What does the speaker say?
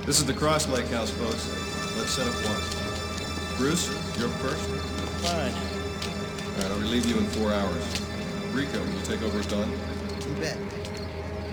This is the Cross Lake House, folks. Let's set up once. Bruce, you're up first? Fine. All right, I'll relieve you in 4 hours. Rico, will you take over at dawn? You bet.